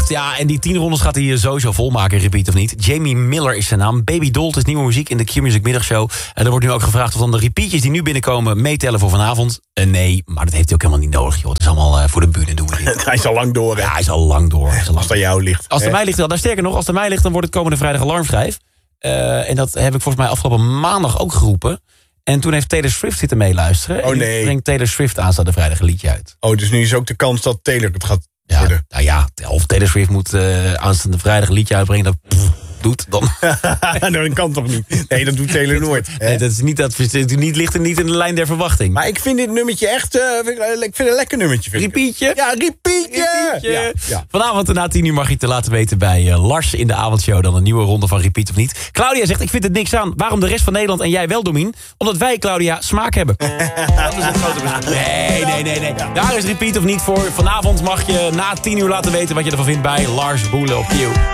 8. Ja, en die 10 rondes gaat hij sowieso volmaken, repeat of niet. Jamie Miller is zijn naam. Baby Doll is nieuwe muziek in de Q-Music middagshow. En er wordt nu ook gevraagd of dan de repeatjes die nu binnenkomen meetellen voor vanavond. Nee, maar dat heeft hij ook helemaal niet nodig, joh. Het is allemaal voor de bühne doen we dit. Hij is al lang door, hè? Ja, hij is al lang door. Als het aan jou ligt. Als het mij ligt, dan sterker nog, als het aan mij ligt, dan wordt het komende vrijdag alarmschijf. En dat heb ik volgens mij afgelopen maandag ook geroepen. En toen heeft Taylor Swift zitten meeluisteren. Oh nee. En brengt Taylor Swift aanstaande vrijdag een liedje uit. Oh, dus nu is ook de kans dat Taylor het gaat Ja, worden. nou ja, of Taylor Swift moet aanstaande vrijdag een liedje uitbrengen dat doet, dan... Dat kan toch niet? Nee, dat doet Taylor nooit. Nee, dat is niet, ligt er niet in de lijn der verwachting. Maar ik vind dit nummertje echt... ik vind het een lekker nummertje. Vind ik. Repeatje? Ja, repeatje! Ja. Vanavond na 10 uur mag je het te laten weten bij Lars in de avondshow. Dan een nieuwe ronde van Repeat of niet. Claudia zegt, ik vind het niks aan. Waarom de rest van Nederland en jij wel, Domien? Omdat wij, Claudia, smaak hebben. Dat is een grote verschil. Nee. Daar is Repeat of niet voor. Vanavond mag je na 10 uur laten weten wat je ervan vindt bij Lars Boelen op Q.